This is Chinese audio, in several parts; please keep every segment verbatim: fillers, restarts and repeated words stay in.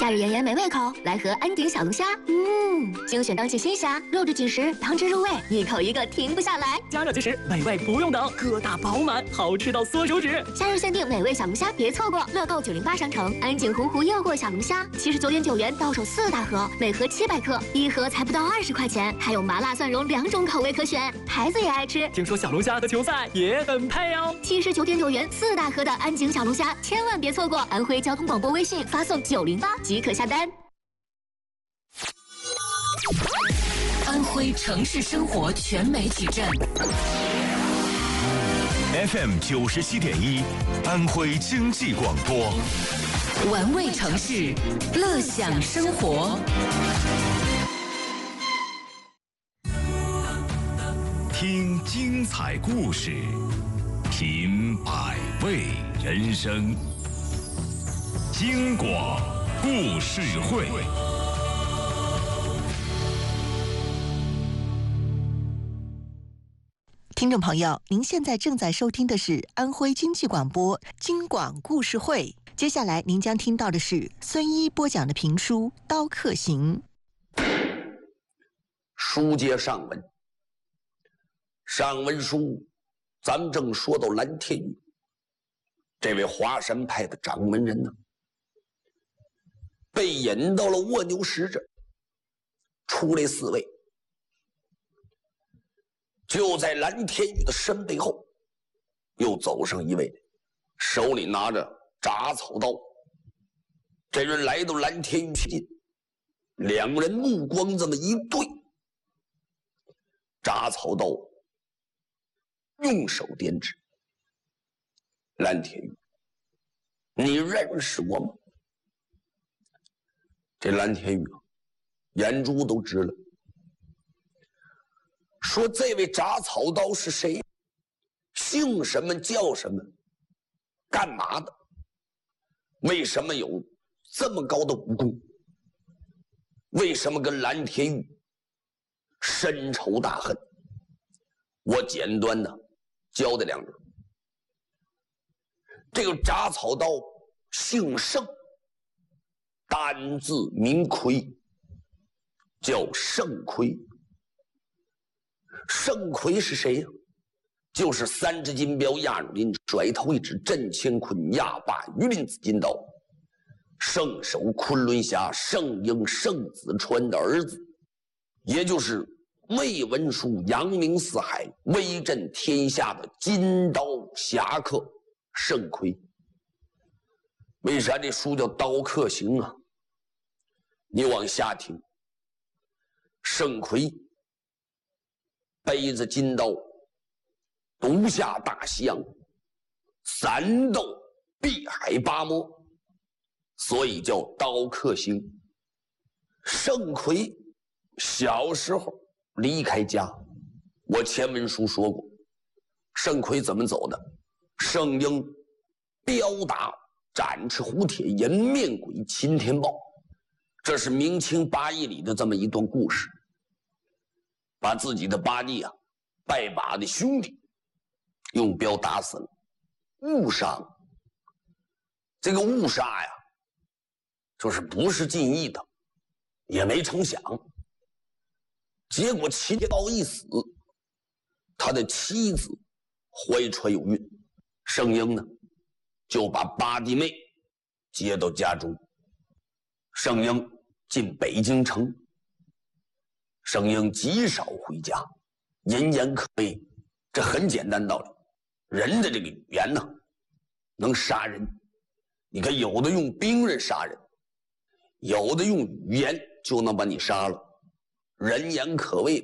夏日炎炎没胃口，来盒安鼎小龙虾。嗯，精选当季新虾，肉质紧实，汤汁入味，一口一个停不下来。 加热即食，美味不用等，个大饱满，好吃到缩手指。 夏日限定美味小龙虾，别错过！乐购九零八商城，安鼎洪湖诱惑小龙虾，七十九点九元到手四大盒，每盒七百克，一盒才不到二十块钱，还有麻辣蒜蓉两种口味可选，孩子也爱吃。 听说小龙虾和球赛也很配哦。 七十九点九元四大盒的安鼎小龙虾，千万别错过！安徽交通广播微信发送九零八即可下单。 安徽城市生活全媒体站 F M 九十七点一，安徽经济广播， 玩味城市，乐享生活。 听精彩故事，品百味人生。京广故事会。 听众朋友，您现在正在收听的是安徽经济广播京广故事会。接下来您将听到的是孙一播讲的评书《刀客行》。 书接上文，上文书咱们正说到蓝天宇这位华山派的掌门人呢，被引到了卧牛石这，出来四位，就在蓝天宇的身背后又走上一位，手里拿着铡草刀。这人来到蓝天宇附近，两人目光这么一对，铡草刀用手点指：蓝天宇，你认识我吗？这蓝天宇眼珠都直了，说这位铡草刀是谁？姓什么叫什么？干嘛的？为什么有这么高的武功？为什么跟蓝天宇深仇大恨？我简单的交代两句。这个铡草刀姓盛，单字名奎，叫盛奎。盛奎是谁呀？就是三只金镖压入林，甩头一指震乾坤，压霸榆林紫金刀，圣手昆仑侠圣婴圣子川的儿子，也就是魏文书扬名四海威震天下的金刀侠客盛奎。为啥这书叫刀客行啊？你往下听，盛奎背着金刀，独下大西洋，三斗碧海八魔，所以叫刀客行。盛奎小时候离开家，我前文书说过，盛奎怎么走的？圣婴彪打展翅虎铁颜面鬼秦天豹，这是明清八义里的这么一段故事。把自己的八弟啊，拜把的兄弟用镖打死了，误杀。这个误杀呀，就是不是尽意的，也没成想。结果秦天豹一死，他的妻子怀揣有孕，圣婴呢就把八弟妹接到家中。圣婴进北京城，圣婴极少回家，人言可畏。这很简单道理，人的这个语言呢，能杀人。你看，有的用兵刃杀人，有的用语言就能把你杀了，人言可畏。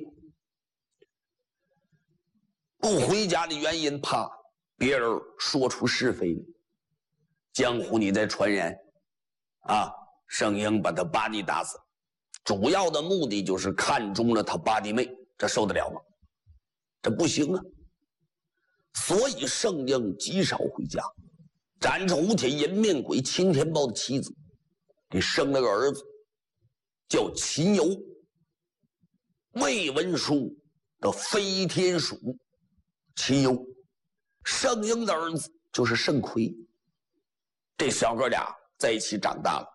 不回家的原因，怕别人说出是非来。江湖你在传言啊，圣婴把他八弟打死，主要的目的就是看中了他八弟妹，这受得了吗？这不行啊！所以圣婴极少回家。展翅虎铁颜面鬼秦天豹的妻子给生了个儿子，叫秦游，魏文书的飞天鼠秦游。圣婴的儿子就是盛奎。这小哥俩在一起长大了，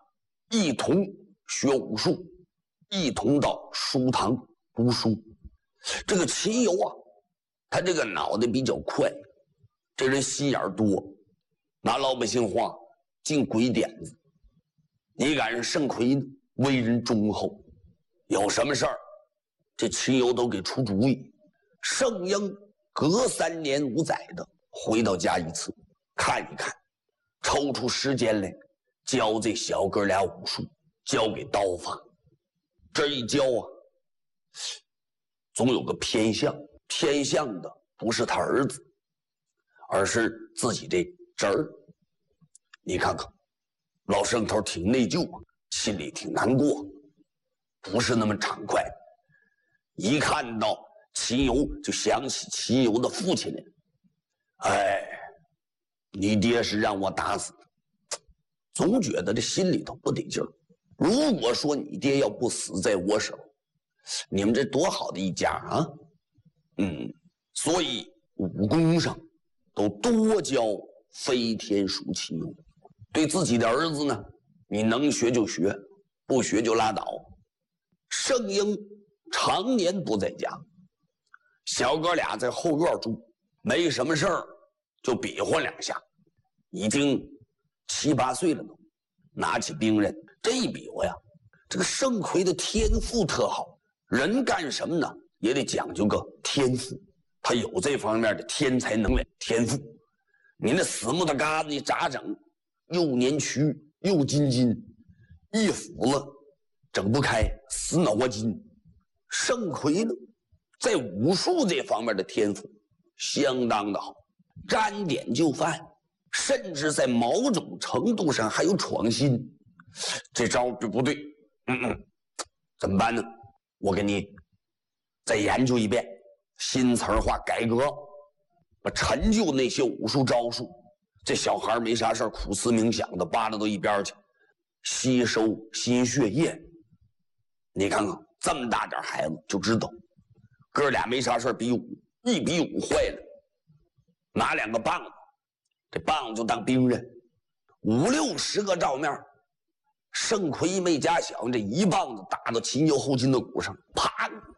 一同学武术，一同到书堂读书。这个秦友啊，他这个脑袋比较快，这人心眼多，拿老百姓话进鬼点子。你赶上盛奎呢，为人忠厚，有什么事儿，这秦友都给出主意。盛英隔三年五载的回到家一次，看一看，抽出时间来教这小哥俩武术，教给刀法。这一教啊，总有个偏向，偏向的不是他儿子，而是自己这侄儿。你看看，老盛头挺内疚啊，心里挺难过，不是那么畅快。一看到秦友，就想起秦友的父亲来。哎，你爹是让我打死的，总觉得这心里头不得劲儿。如果说你爹要不死在我手，你们这多好的一家啊！嗯，所以武功上都多教飞天属秦友。对自己的儿子呢，你能学就学，不学就拉倒。盛英常年不在家，小哥俩在后院住，没什么事儿就比划两下。已经七八岁了都，拿起兵刃这一比划呀，这个盛奎的天赋特好。人干什么呢，也得讲究个天赋，他有这方面的天才能力天赋。你那死木头嘎子你咋整？又年屈又筋筋，一斧子整不开，死脑筋。盛奎呢，在武术这方面的天赋相当的好，沾点就犯，甚至在某种程度上还有创新。这招就不对，嗯嗯，怎么办呢？我给你再研究一遍，新词儿化改革，把陈旧那些武术招数，这小孩没啥事苦思冥想的扒拉到一边去，吸收新血液。你看看这么大点孩子就知道，哥俩没啥事比武，一比武坏了，拿两个棒子，这棒子就当兵刃，五六十个照面。盛奎没假想，这一棒子打到秦友后筋的骨上，啪，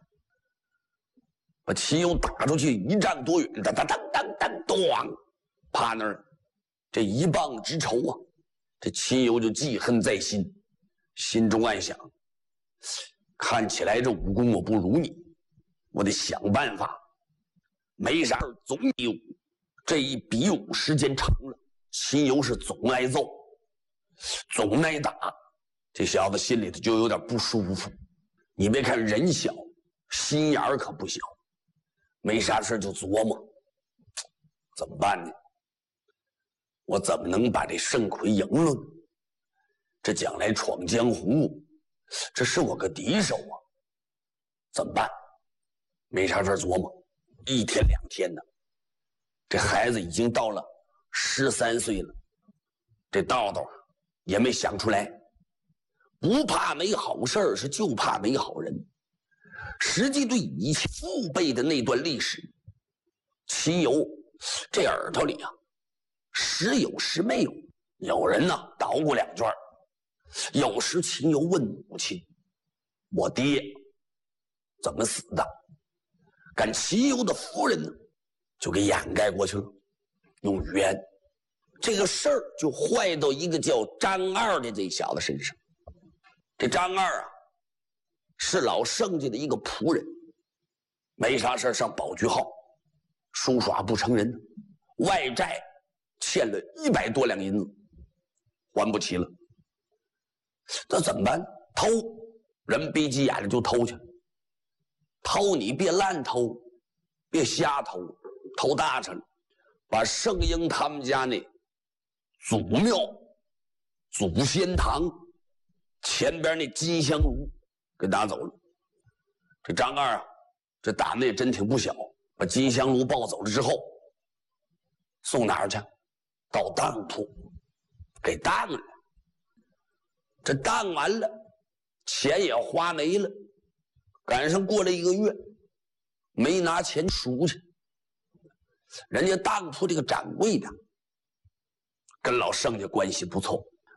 把秦友打出去一丈多远，当当当当当，咣，趴那儿。这一棒之仇啊，这秦友就记恨在心，心中暗想：看起来这武功我不如你，我得想办法。没啥事总比武，这一比武时间长了，秦友是总挨揍，总挨打。这小子心里头就有点不舒服。你别看人小，心眼儿可不小，没啥事就琢磨怎么办呢？我怎么能把这盛奎赢了呢？这将来闯江湖，这是我个敌手啊，怎么办？没啥事琢磨，一天两天的，这孩子已经到了十三岁了，这道道也没想出来。不怕没好事，是就怕没好人。实际对以前父辈的那段历史，秦友这耳朵里啊，时有时没有。有人呢捣鼓两句，有时秦友问母亲：“我爹怎么死的？”赶秦友的夫人呢，就给掩盖过去了，用语言。这个事儿就坏到一个叫张二的这小子身上。这张二啊，是老盛家的一个仆人，没啥事上保居号，书耍不成人，外债欠了一百多两银子，还不起了。这怎么办？偷，人闭起眼了就偷去。偷你别乱偷，别瞎偷，偷大成，把盛英他们家那祖庙、祖先堂前边那金香炉给打走了。这张二啊，这胆子也真挺不小，把金香炉抱走了之后，送哪儿去？到当铺给当了。这当完了，钱也花没了，赶上过了一个月，没拿钱赎去。人家当铺这个掌柜的跟老盛家关系不错，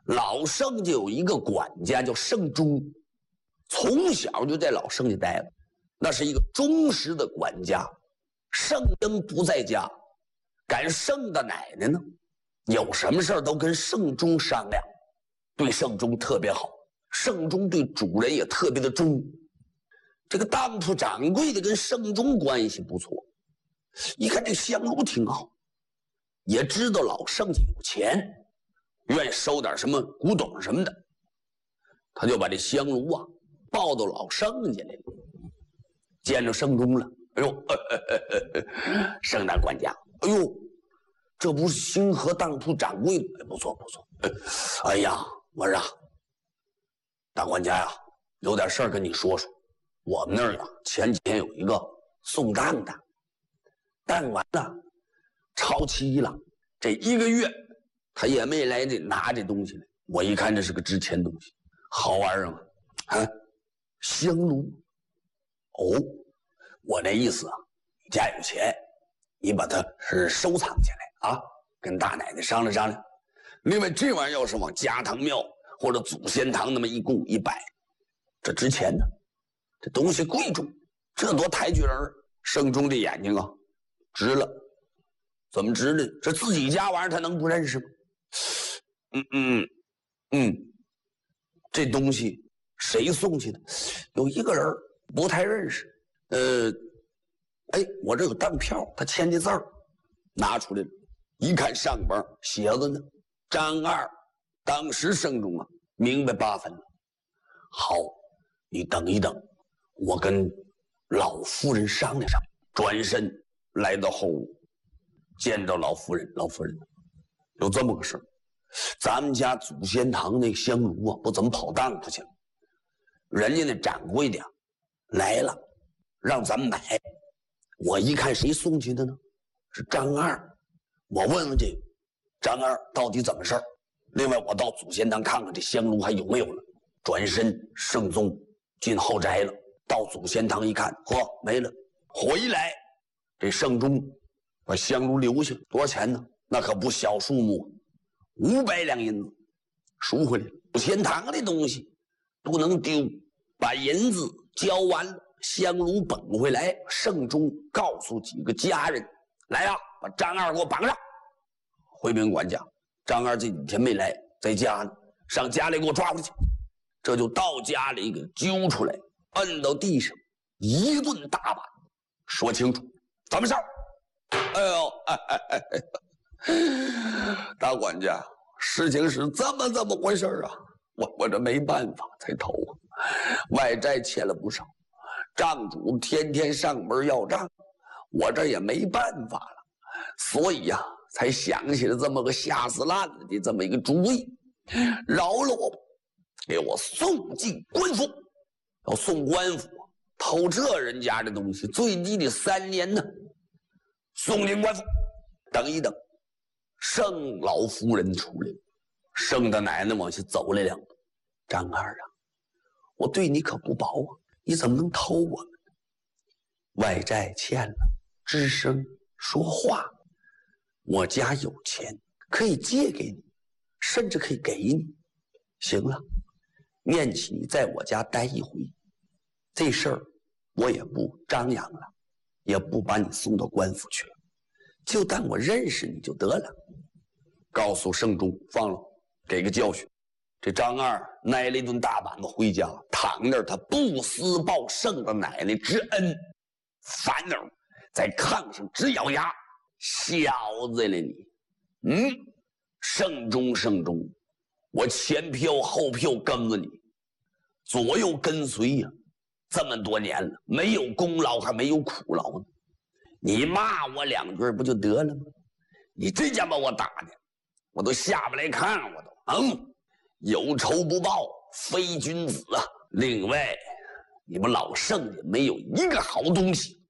老盛家有一个管家叫盛忠，从小就在老盛家待了，那是一个忠实的管家。盛英不在家，赶盛的奶奶呢，有什么事都跟盛忠商量，对盛忠特别好。盛忠对主人也特别的忠。这个当铺掌柜的跟盛忠关系不错，一看这香炉挺好，也知道老盛家有钱，愿意收点什么古董什么的，他就把这香炉啊抱到老盛家来了。见着盛忠了，哎呦，呃呃呃呃、盛大管家，哎呦，这不是星河当铺掌柜的？不错不错。哎呀，我说啊，大管家呀，有点事儿跟你说说。我们那儿啊，前几天有一个送蛋的，蛋完了，超期了，这一个月他也没来这拿这东西来。我一看这是个值钱东西，好玩儿啊！啊，香炉。哦，我那意思啊，你家有钱，你把它是收藏起来啊，跟大奶奶商量商量。另外，这玩意儿要是往家堂庙或者祖先堂那么一供一摆，这值钱呢。这东西贵重，这多抬举人儿！盛忠这眼睛啊，直了。怎么直呢？这自己家玩意儿他能不认识吗？嗯嗯嗯，这东西谁送去的？有一个人不太认识。呃，哎，我这有当票，他签的字儿，拿出来了，一看上边写着呢，张二。当时盛忠啊，明白八分了。好，你等一等。我跟老夫人商量商量，转身来到后屋，见着老夫人。老夫人，有这么个事儿，咱们家祖先堂那香炉啊，不怎么跑当铺去了，人家那掌柜的来了，让咱们买。我一看谁送去的呢？是张二。我问问这个张二到底怎么事儿。另外，我到祖先堂看看这香炉还有没有了。转身盛宗进后宅了。到祖先堂一看，呵，没了。回来，这盛忠把香炉留下，多少钱呢？那可不小数目，五百两银子，赎回来了。祖先堂的东西不能丢，把银子交完了，香炉捧回来。盛忠告诉几个家人，来呀、啊，把张二给我绑上。回禀管家，张二这几天没来，在家呢，上家里给我抓回去。这就到家里给揪出来。摁到地上，一顿打板，说清楚怎么事儿。哎呦，哎哎哎哎，大管家，事情是这么这么回事啊！我我这没办法才投啊，外债欠了不少，账主天天上门要账，我这也没办法了，所以呀、啊，才想起了这么个下死烂了的这么一个主意，饶了我吧，给我送进官府。要送官府，偷这人家的东西，最低的三年呢。送进官府，等一等，盛老夫人出来了，盛大奶奶往下走了两步。张二啊，我对你可不薄啊，你怎么能偷我们呢？外债欠了，吱声说话。我家有钱，可以借给你，甚至可以给你。行了。念起你在我家待一回，这事儿我也不张扬了，也不把你送到官府去了，就当我认识你就得了。告诉盛忠放了，给个教训。这张二挨了一顿大板子回家，躺那儿他不思报盛的奶奶之恩，反而在炕上直咬牙。小子了你，嗯，盛忠盛忠。我前票后票跟着你，左右跟随呀、啊，这么多年了，没有功劳还没有苦劳呢。你骂我两句不就得了吗？你这家把我打的，我都下不来炕，我都嗯，有仇不报非君子啊。另外，你们老盛家没有一个好东西，